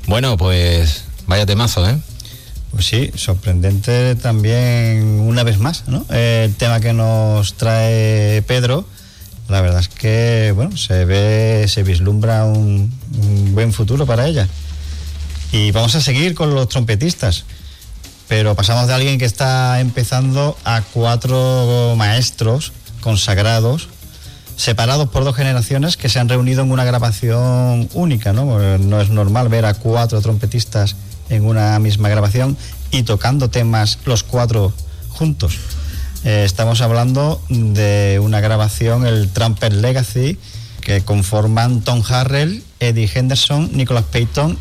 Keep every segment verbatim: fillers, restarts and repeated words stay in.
Bueno, pues vaya temazo, ¿eh? Pues sí, sorprendente también una vez más, ¿no? El tema que nos trae Pedro, la verdad es que, bueno, se ve, se vislumbra un, un buen futuro para ella. Y vamos a seguir con los trompetistas, pero pasamos de alguien que está empezando a cuatro maestros consagrados, separados por dos generaciones que se han reunido en una grabación única, ¿no? No es normal ver a cuatro trompetistas en una misma grabación y tocando temas los cuatro juntos. Eh, estamos hablando de una grabación, el Trumpet Legacy, que conforman Tom Harrell, Eddie Henderson, Nicholas Payton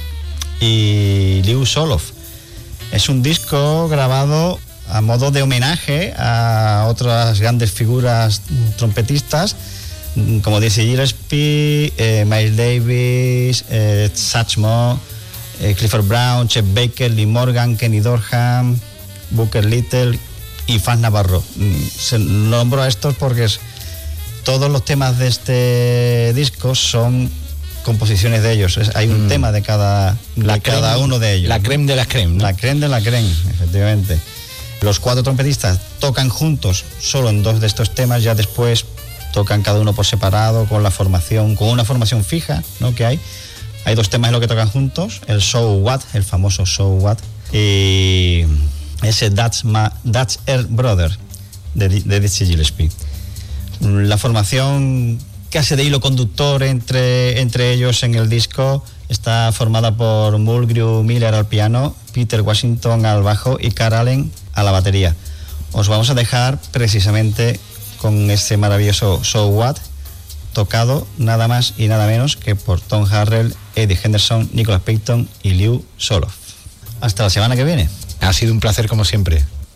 y Lew Soloff. Es un disco grabado a modo de homenaje a otras grandes figuras trompetistas como Dizzy Gillespie, eh, Miles Davis, eh, Satchmo, eh, Clifford Brown, Chet Baker, Lee Morgan, Kenny Dorham, Booker Little y Fats Navarro. Se nombro a estos porque es, todos los temas de este disco son composiciones de ellos. Es, hay un mm. tema de cada, de la cada creme, uno de ellos. La creme de la creme, ¿no? La creme de la creme, efectivamente. Los cuatro trompetistas tocan juntos solo en dos de estos temas, ya después tocan cada uno por separado, con la formación, con una formación fija, ¿no? Que hay. Hay dos temas en los que tocan juntos, el So What, el famoso So What, y ese That's, My, That's Her Brother, de, de Dizzy Gillespie. La formación que hace de hilo conductor entre, entre ellos en el disco está formada por Mulgrew Miller al piano, Peter Washington al bajo y Carl Allen a la batería. Os vamos a dejar precisamente con este maravilloso So What, tocado nada más y nada menos que por Tom Harrell, Eddie Henderson, Nicholas Payton y Lew Soloff. Hasta la semana que viene. Ha sido un placer como siempre.